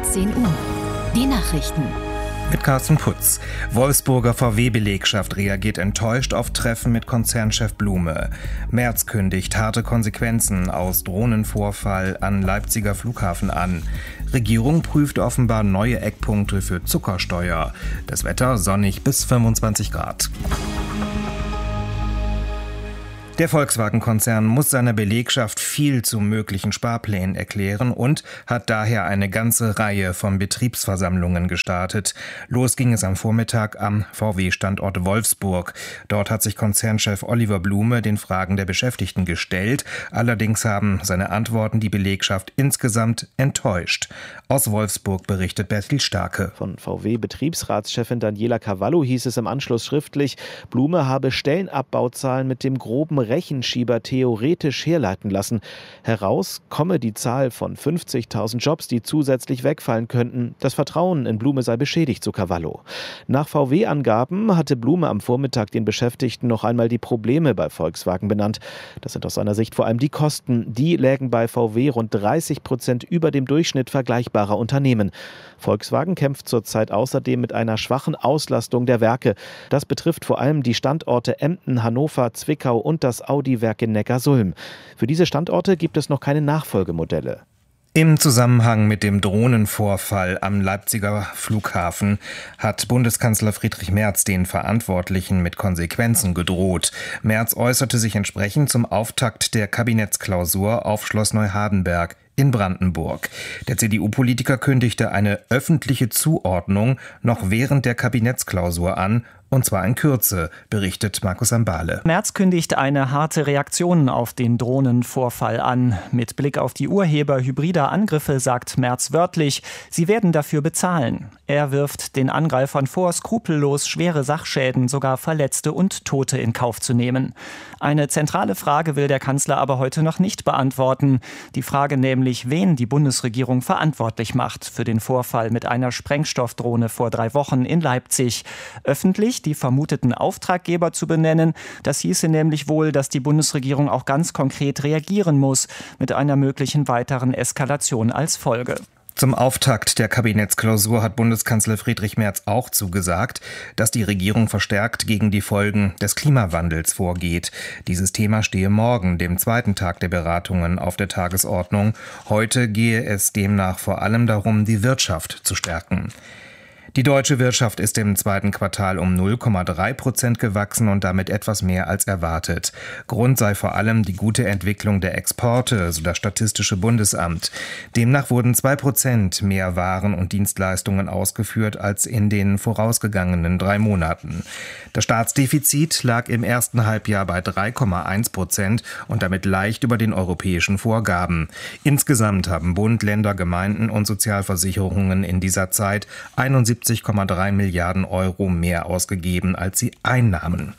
18 Uhr. Die Nachrichten. Mit Carsten Putz. Wolfsburger VW-Belegschaft reagiert enttäuscht auf Treffen mit Konzernchef Blume. Merz kündigt harte Konsequenzen aus Drohnenvorfall an Leipziger Flughafen an. Regierung prüft offenbar neue Eckpunkte für Zuckersteuer. Das Wetter sonnig bis 25 Grad. Der Volkswagen-Konzern muss seiner Belegschaft viel zu möglichen Sparplänen erklären und hat daher eine ganze Reihe von Betriebsversammlungen gestartet. Los ging es am Vormittag am VW-Standort Wolfsburg. Dort hat sich Konzernchef Oliver Blume den Fragen der Beschäftigten gestellt. Allerdings haben seine Antworten die Belegschaft insgesamt enttäuscht. Aus Wolfsburg berichtet Bertil Starke. Von VW-Betriebsratschefin Daniela Cavallo hieß es im Anschluss schriftlich, Blume habe Stellenabbauzahlen mit dem groben Rechenschieber theoretisch herleiten lassen. Heraus komme die Zahl von 50.000 Jobs, die zusätzlich wegfallen könnten. Das Vertrauen in Blume sei beschädigt, so Cavallo. Nach VW-Angaben hatte Blume am Vormittag den Beschäftigten noch einmal die Probleme bei Volkswagen benannt. Das sind aus seiner Sicht vor allem die Kosten. Die lägen bei VW rund 30% über dem Durchschnitt vergleichbarer Unternehmen. Volkswagen kämpft zurzeit außerdem mit einer schwachen Auslastung der Werke. Das betrifft vor allem die Standorte Emden, Hannover, Zwickau und das Audi-Werk in Neckarsulm. Für diese Standorte gibt es noch keine Nachfolgemodelle. Im Zusammenhang mit dem Drohnenvorfall am Leipziger Flughafen hat Bundeskanzler Friedrich Merz den Verantwortlichen mit Konsequenzen gedroht. Merz äußerte sich entsprechend zum Auftakt der Kabinettsklausur auf Schloss Neuhardenberg in Brandenburg. Der CDU-Politiker kündigte eine öffentliche Zuordnung noch während der Kabinettsklausur an, und zwar in Kürze, berichtet Markus Ambale. Merz kündigt eine harte Reaktion auf den Drohnenvorfall an. Mit Blick auf die Urheber hybrider Angriffe sagt Merz wörtlich, sie werden dafür bezahlen. Er wirft den Angreifern vor, skrupellos schwere Sachschäden, sogar Verletzte und Tote in Kauf zu nehmen. Eine zentrale Frage will der Kanzler aber heute noch nicht beantworten. Die Frage nämlich, wen die Bundesregierung verantwortlich macht für den Vorfall mit einer Sprengstoffdrohne vor 3 Wochen in Leipzig. Öffentlich die vermuteten Auftraggeber zu benennen, das hieße nämlich wohl, dass die Bundesregierung auch ganz konkret reagieren muss, mit einer möglichen weiteren Eskalation als Folge. Zum Auftakt der Kabinettsklausur hat Bundeskanzler Friedrich Merz auch zugesagt, dass die Regierung verstärkt gegen die Folgen des Klimawandels vorgeht. Dieses Thema stehe morgen, dem zweiten Tag der Beratungen, auf der Tagesordnung. Heute gehe es demnach vor allem darum, die Wirtschaft zu stärken. Die deutsche Wirtschaft ist im zweiten Quartal um 0,3% gewachsen und damit etwas mehr als erwartet. Grund sei vor allem die gute Entwicklung der Exporte, so das Statistische Bundesamt. Demnach wurden 2% mehr Waren und Dienstleistungen ausgeführt als in den vorausgegangenen 3 Monaten. Das Staatsdefizit lag im ersten Halbjahr bei 3,1% und damit leicht über den europäischen Vorgaben. Insgesamt haben Bund, Länder, Gemeinden und Sozialversicherungen in dieser Zeit 71,3 Milliarden Euro mehr ausgegeben, als sie einnahmen.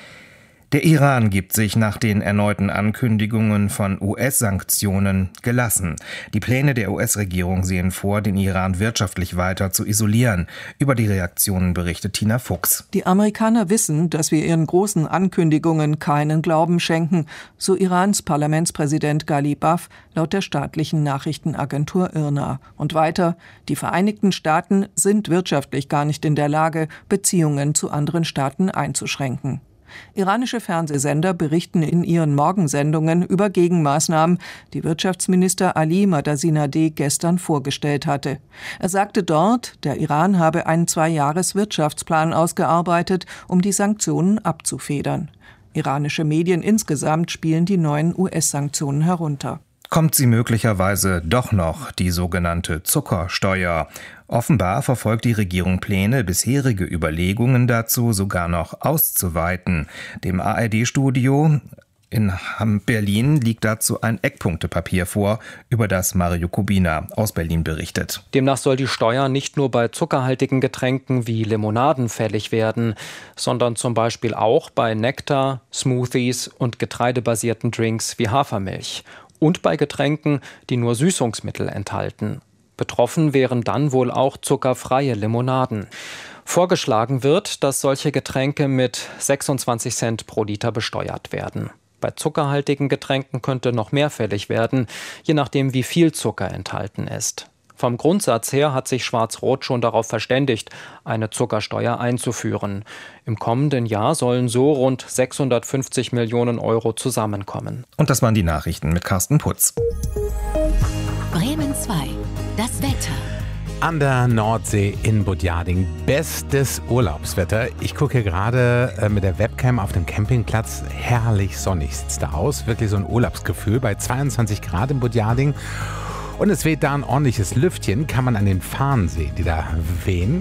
Der Iran gibt sich nach den erneuten Ankündigungen von US-Sanktionen gelassen. Die Pläne der US-Regierung sehen vor, den Iran wirtschaftlich weiter zu isolieren. Über die Reaktionen berichtet Tina Fuchs. Die Amerikaner wissen, dass wir ihren großen Ankündigungen keinen Glauben schenken, so Irans Parlamentspräsident Ghalibaf laut der staatlichen Nachrichtenagentur IRNA. Und weiter, die Vereinigten Staaten sind wirtschaftlich gar nicht in der Lage, Beziehungen zu anderen Staaten einzuschränken. Iranische Fernsehsender berichten in ihren Morgensendungen über Gegenmaßnahmen, die Wirtschaftsminister Ali Madasinadeh gestern vorgestellt hatte. Er sagte dort, der Iran habe einen 2-Jahres-Wirtschaftsplan ausgearbeitet, um die Sanktionen abzufedern. Iranische Medien insgesamt spielen die neuen US-Sanktionen herunter. Kommt sie möglicherweise doch noch, die sogenannte Zuckersteuer? Offenbar verfolgt die Regierung Pläne, bisherige Überlegungen dazu sogar noch auszuweiten. Dem ARD-Studio in Berlin liegt dazu ein Eckpunktepapier vor, über das Mario Kubina aus Berlin berichtet. Demnach soll die Steuer nicht nur bei zuckerhaltigen Getränken wie Limonaden fällig werden, sondern zum Beispiel auch bei Nektar, Smoothies und getreidebasierten Drinks wie Hafermilch. Und bei Getränken, die nur Süßungsmittel enthalten. Betroffen wären dann wohl auch zuckerfreie Limonaden. Vorgeschlagen wird, dass solche Getränke mit 26 Cent pro Liter besteuert werden. Bei zuckerhaltigen Getränken könnte noch mehr fällig werden, je nachdem wie viel Zucker enthalten ist. Vom Grundsatz her hat sich Schwarz-Rot schon darauf verständigt, eine Zuckersteuer einzuführen. Im kommenden Jahr sollen so rund 650 Millionen Euro zusammenkommen. Und das waren die Nachrichten mit Carsten Putz. Bremen 2. Das Wetter. An der Nordsee in Budjading. Bestes Urlaubswetter. Ich gucke hier gerade mit der Webcam auf dem Campingplatz. Herrlich sonnig sieht es da aus. Wirklich so ein Urlaubsgefühl bei 22 Grad in Budjading. Und es weht da ein ordentliches Lüftchen. Kann man an den Fahnen sehen, die da wehen.